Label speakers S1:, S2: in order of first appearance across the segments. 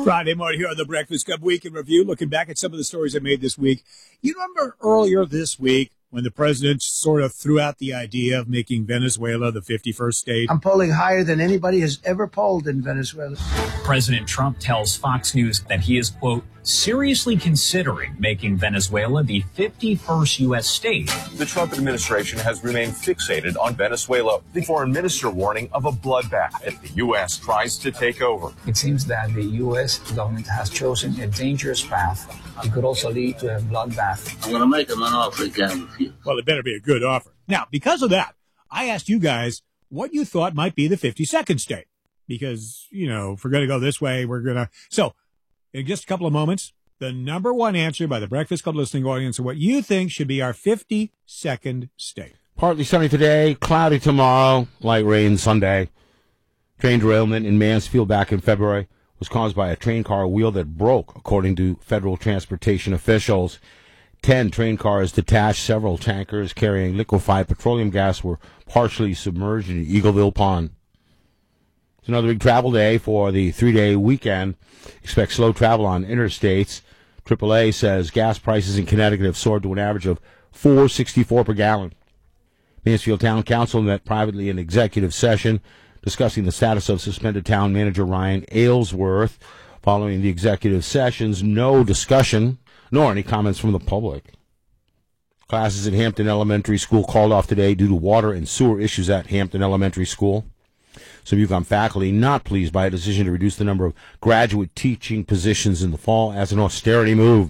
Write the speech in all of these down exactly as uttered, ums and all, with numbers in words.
S1: Friday morning here on the Breakfast Club Weekend Review, looking back at some of the stories I made this week. You remember earlier this week when the president sort of threw out the idea of making Venezuela the fifty-first state?
S2: I'm polling higher than anybody has ever polled in Venezuela.
S3: President Trump tells Fox News that he is, quote, seriously considering making Venezuela the fifty-first U S state.
S4: The Trump administration has remained fixated on Venezuela. The foreign minister warning of a bloodbath if the U S tries to take over.
S5: It seems that the U S government has chosen a dangerous path. It could also lead to a bloodbath.
S6: I'm going to make him an offer he can't refuse.
S1: Well, it better be a good offer. Now, because of that, I asked you guys what you thought might be the fifty-second state. Because, you know, if we're going to go this way, we're going to... So, in just a couple of moments, the number one answer by the Breakfast Club listening audience of what you think should be our fifty-second state.
S7: Partly sunny today, cloudy tomorrow, light rain Sunday. Train derailment in Mansfield back in February was caused by a train car wheel that broke, according to federal transportation officials. Ten train cars detached. Several tankers carrying liquefied petroleum gas were partially submerged in Eagleville Pond. It's another big travel day for the three-day weekend. Expect slow travel on interstates. triple A says gas prices in Connecticut have soared to an average of four dollars and sixty-four cents per gallon. Mansfield Town Council met privately in executive session discussing the status of suspended town manager Ryan Aylesworth. Following the executive sessions, no discussion nor any comments from the public. Classes at Hampton Elementary School called off today due to water and sewer issues at Hampton Elementary School. Some UConn faculty not pleased by a decision to reduce the number of graduate teaching positions in the fall as an austerity move.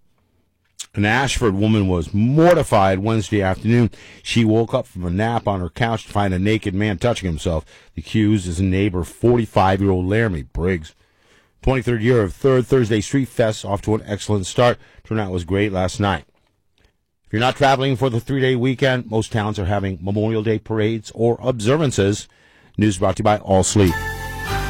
S7: An Ashford woman was mortified Wednesday afternoon. She woke up from a nap on her couch to find a naked man touching himself. The accused is a neighbor, forty-five-year-old Laramie Briggs. twenty-third year of Third Thursday Street Fest, off to an excellent start. Turnout was great last night. If you're not traveling for the three-day weekend, most towns are having Memorial Day parades or observances. News brought to you by All Sleep.